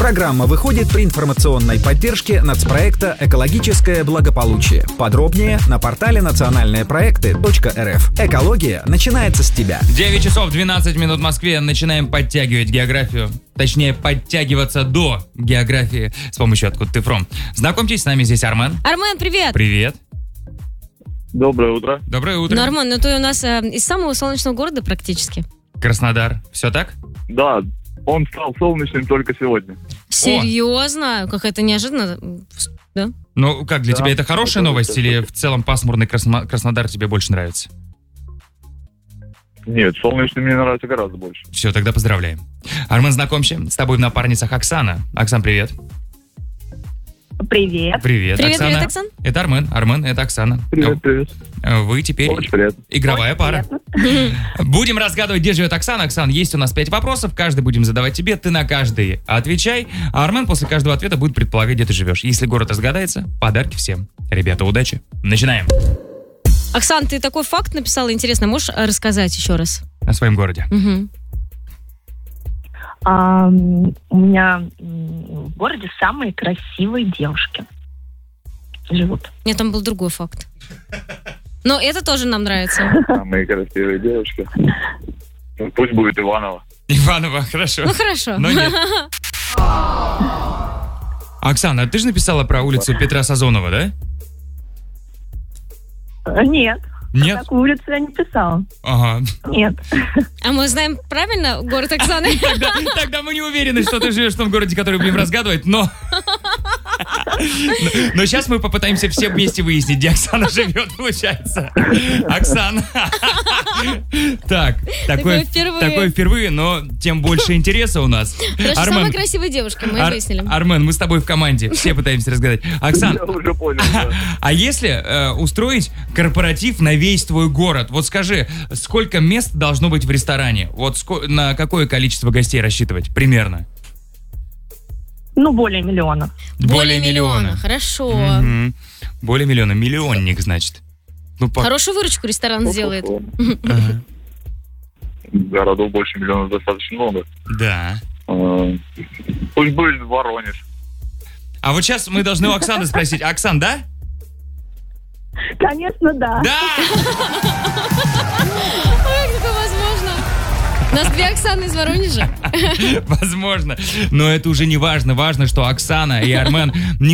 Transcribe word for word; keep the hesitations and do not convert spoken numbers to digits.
Программа выходит при информационной поддержке нацпроекта «Экологическое благополучие». Подробнее на портале национальные проекты точка эр эф. Экология начинается с тебя. девять часов двенадцать минут в Москве. Начинаем подтягивать географию. Точнее, подтягиваться до географии с помощью «Откуда ты фром». Знакомьтесь, с нами здесь Армен. Армен, привет! Привет. Доброе утро. Доброе утро. Ну, Армен, ну ты у нас э, из самого солнечного города практически. Краснодар. Все так? Да, он стал солнечным только сегодня. Серьезно? Как это неожиданно. Да? Ну, как, для Да, тебя это хорошая это новость точно. или в целом пасмурный Красно- Краснодар тебе больше нравится? Нет, солнечный мне нравится гораздо больше. Все, тогда поздравляем. Армен, знакомься, с тобой в напарницах Оксана. Оксан, привет. Привет. Привет, Привет, Оксана. привет, Оксан. Это Армен. Армен, это Оксана. Привет, привет. Вы теперь Очень приятно. игровая пара. Будем разгадывать, где живет Оксана. Оксан, есть у нас пять вопросов, каждый будем задавать тебе, ты на каждый отвечай, а Армен после каждого ответа будет предполагать, где ты живешь. Если город разгадается, подарки всем. Ребята, удачи. Начинаем. Оксан, ты такой факт написала, интересно, можешь э, рассказать еще раз? О своем городе. Угу. А, у меня м, в городе самые красивые девушки живут. Нет, там был другой факт. Но это тоже нам нравится. Самые красивые девушки. Ну, пусть будет Иваново. Иванова, хорошо. Ну хорошо. Но нет. Оксана, ты же написала про улицу Петра Сазонова, да? А, Нет, Нет? такую улицу я не писала. Ага. Нет. А мы знаем правильно город Оксаны? Тогда, тогда мы не уверены, что ты живешь в том городе, который будем разгадывать, но... Но сейчас мы попытаемся все вместе выяснить, где Оксана живет, получается. Оксана. Так, такое впервые. такое впервые, но тем больше интереса у нас. Хорошо, Армен, самая красивая девушка, мы Ар- выяснили. Армен, мы с тобой в команде, все пытаемся разгадать. Оксан, Я уже понял. да. а если э, устроить корпоратив на весь твой город, вот скажи, сколько мест должно быть в ресторане? Вот ско- на какое количество гостей рассчитывать примерно? Ну, более миллиона. Более миллиона. Хорошо. Мгм. Более миллиона. Миллионник, значит. Ну, по- Хорошую выручку ресторан сделает. Ага. Городов больше миллиона достаточно много. Да. А, Пусть будет Воронеж. А вот сейчас мы должны у Оксаны спросить. Оксан, да? Конечно, да. Да! Как такое возможно? У нас две Оксаны из Воронежа. Возможно. Но это уже не важно. Важно, что Оксана и Армен не